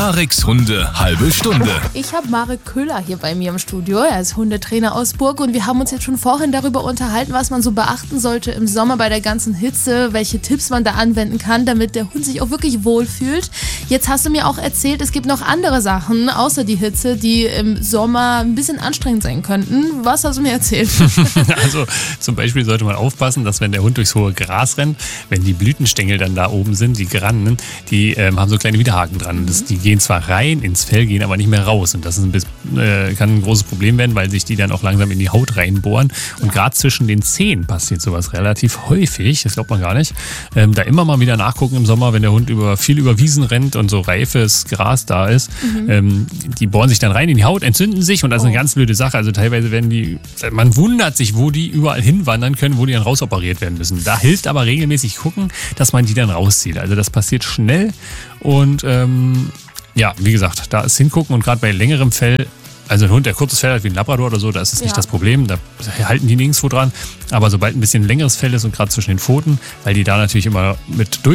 Mareks Hunde halbe Stunde. Ich habe Marek Köhler hier bei mir im Studio. Er ist Hundetrainer aus Burg und wir haben uns jetzt schon vorhin darüber unterhalten, was man so beachten sollte im Sommer bei der ganzen Hitze, welche Tipps man da anwenden kann, damit der Hund sich auch wirklich wohlfühlt. Jetzt hast du mir auch erzählt, es gibt noch andere Sachen außer die Hitze, die im Sommer ein bisschen anstrengend sein könnten. Was hast du mir erzählt? Also zum Beispiel sollte man aufpassen, dass wenn der Hund durchs hohe Gras rennt, wenn die Blütenstängel dann da oben sind, die Grannen, die haben so kleine Widerhaken dran. Die gehen zwar rein ins Fell, gehen aber nicht mehr raus. Und das ist kann ein großes Problem werden, weil sich die dann auch langsam in die Haut reinbohren. Und gerade zwischen den Zehen passiert sowas relativ häufig, das glaubt man gar nicht. Da immer mal wieder nachgucken im Sommer, wenn der Hund viel über Wiesen rennt und so reifes Gras da ist. Die bohren sich dann rein in die Haut, entzünden sich und das ist eine ganz blöde Sache. Also teilweise man wundert sich, wo die überall hinwandern können, wo die dann rausoperiert werden müssen. Da hilft aber regelmäßig gucken, dass man die dann rauszieht. Also das passiert schnell und wie gesagt, da ist hingucken und gerade bei längerem Fell, also ein Hund, der kurzes Fell hat wie ein Labrador oder so, da ist es nicht das Problem, da halten die nirgendwo dran. Aber sobald ein bisschen längeres Fell ist und gerade zwischen den Pfoten, weil die da natürlich immer mit durch